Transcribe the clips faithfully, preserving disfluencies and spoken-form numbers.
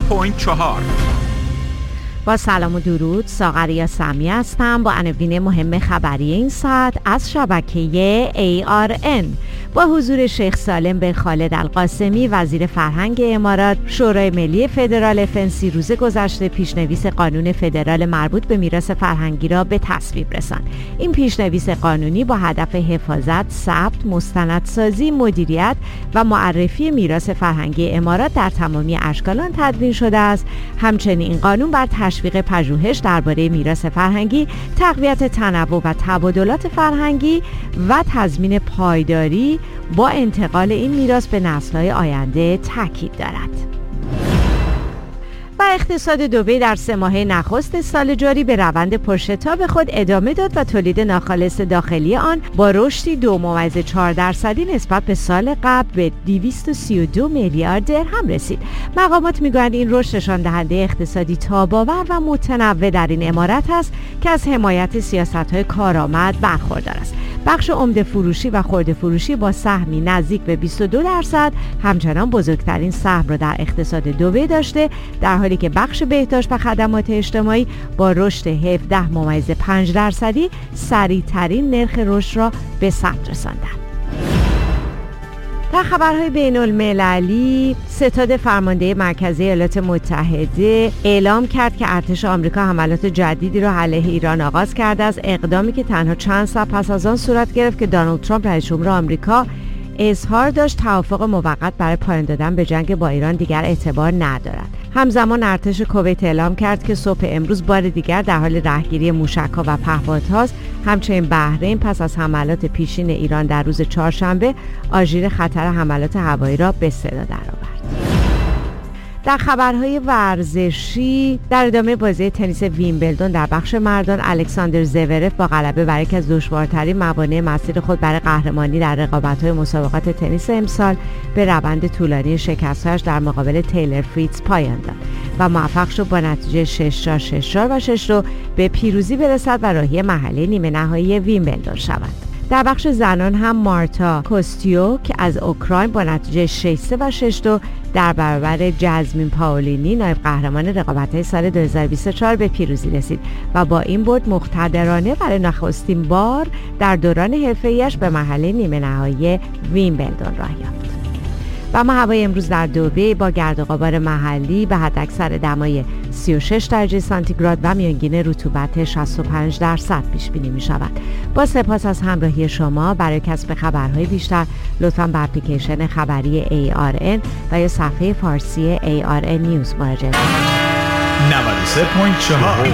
و چهار. با سلام و درود، ساغریا سمی هستم با عناوین مهم خبری این ساعت از شبکه ای آر ان. با حضور شیخ سالم بن خالد القاسمی وزیر فرهنگ امارات، شورای ملی فدرال فنسی روز گذشته پیشنویس قانون فدرال مربوط به میراث فرهنگی را به تصویب رساند. این پیشنویس قانونی با هدف حفاظت، ثبت، مستندسازی، مدیریت و معرفی میراث فرهنگی امارات در تمامی اشکال آن تدوین شده است. همچنین این قانون بر تشویق پژوهش درباره میراث فرهنگی، تقویت تنوع و تبادلات فرهنگی و تضمین پایداری با انتقال این میراث به نسل‌های آینده تاکید دارد. و اقتصاد دبی در سه ماهه نخست سال جاری به روند پرشتاب خود ادامه داد و تولید ناخالص داخلی آن با رشدی دو ممیز چهار درصدی نسبت به سال قبل به دویست و سی و دو میلیارد درهم رسید. مقامات میگویند این رشد نشان دهنده اقتصادی تاب‌آور و متنوع در این امارت است که از حمایت سیاست‌های کارآمد برخوردار است. بخش عمده فروشی و خرده فروشی با سهمی نزدیک به بیست و دو درصد همچنان بزرگترین سهم را در اقتصاد دبی داشته، در حالی که بخش بهداشت و خدمات اجتماعی با رشد هفده ممیز پنج درصدی سریع‌ترین نرخ رشد را به ثبت رساندند. در خبرهای بین المللی، ستاد فرمانده مرکزی ایالات متحده اعلام کرد که ارتش آمریکا حملات جدیدی را علیه ایران آغاز کرده است، اقدامی که تنها چند ساعت پس از آن صورت گرفت که دونالد ترامپ رئیس جمهور آمریکا اظهار داشت توافق موقت برای پایان دادن به جنگ با ایران دیگر اعتبار ندارد. همزمان ارتش کویت اعلام کرد که صبح امروز بار دیگر در حال رهگیری موشک‌ها و پهپادهاست. همچنین بحرین پس از حملات پیشین ایران در روز چهارشنبه آژیر خطر حملات هوایی را به صدا درآورد. در خبرهای ورزشی، در ادامه بازی تنیس ویمبلدون در بخش مردان، الکساندر زورف با غلبه بر یکی از دشوارترین موانع مسیر خود برای قهرمانی در رقابت‌های مسابقات تنیس امسال به روند طولانی شکست‌هایش در مقابل تیلر فریتز پایان داد و موفق شد با نتیجه شش چهار شش چهار و شش دو به پیروزی برسد و راهی مرحله نیمه نهایی ویمبلدون شود. در بخش زنان هم مارتا کوستیوک از اوکراین با نتیجه شش سه و شش دو در برابر جزمین پاولینی نایب قهرمان رقابت‌های سال دو هزار و بیست و چهار به پیروزی رسید و با این برد مقتدرانه برای نخستین بار در دوران حرفه‌ایش به مرحله نیمه نهایی ویمبلدون راه یافت. و ما هوای امروز در دبی با گرد و غبار محلی به حداکثر دمای سی و شش درجه سانتیگراد و میانگین رطوبت شصت و پنج درصد پیش بینی می شود. با سپاس از همراهی شما. برای کسب خبرهای بیشتر لطفاً به اپلیکیشن خبری ای آر ان و یا صفحه فارسی ای آر ان نیوز مراجعه کنید. نود و سه و چهار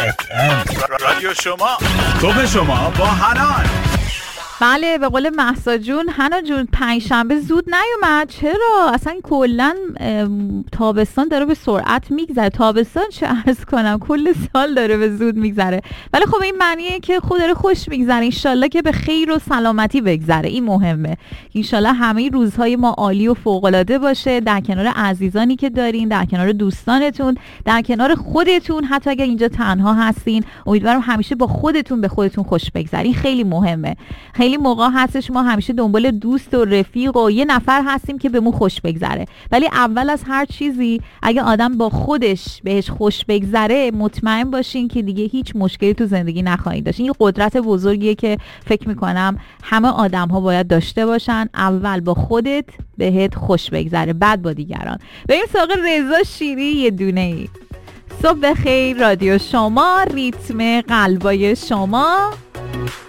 رادیو شما، صبح شما با حنان. بله، به قول مهسا جون، حنا جون پنجشنبه زود نیومد. چرا؟ اصلا کلا تابستان داره به سرعت میگذره. تابستان چه عرض کنم، کل سال داره به زود میگذره، ولی خب این معنیه که خود داره خوش میگذره. انشالله که به خیر و سلامتی بگذره، این مهمه. انشالله همه روزهای ما عالی و فوق‌العاده باشه، در کنار عزیزانی که دارین، در کنار دوستانتون، در کنار خودتون. حتی اگر اینجا تنها هستین، امیدوارم همیشه با خودتون به خودتون خوش بگذرین. خیلی مهمه. خیلی موقع هستش ما همیشه دنبال دوست و رفیق و یه نفر هستیم که بهمون خوش بگذره، ولی اول از هر چیزی اگه آدم با خودش بهش خوش بگذره، مطمئن باشین که دیگه هیچ مشکلی تو زندگی نخواهید داشت. این قدرت بزرگیه که فکر میکنم همه آدم ها باید داشته باشن. اول با خودت بهت خوش بگذره، بعد با دیگران. بریم سراغ رضا شیری یه دونه ای. صبح بخیر رادیو شما، ریتم قلبای شما.